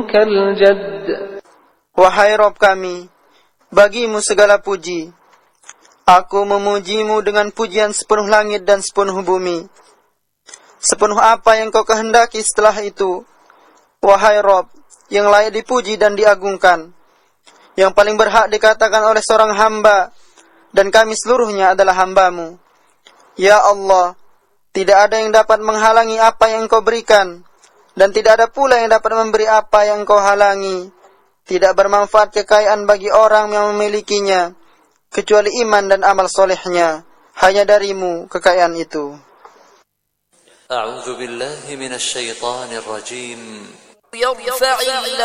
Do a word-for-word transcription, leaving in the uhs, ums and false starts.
كالجد. Wahai Rabb kami, bagimu segala puji. Aku memujimu dengan pujian sepenuh langit dan sepenuh bumi. Sepenuh apa yang kau kehendaki setelah itu. Wahai Rabb, yang layak dipuji dan diagungkan, yang paling berhak dikatakan oleh seorang hamba, dan kami seluruhnya adalah hambamu. Ya Allah, tidak ada yang dapat menghalangi apa yang kau berikan, dan tidak ada pula yang dapat memberi apa yang kau halangi. Tidak bermanfaat kekayaan bagi orang yang memilikinya, kecuali iman dan amal solehnya. Hanya darimu kekayaan itu. A'udzu billahi minasy syaithanir rajim.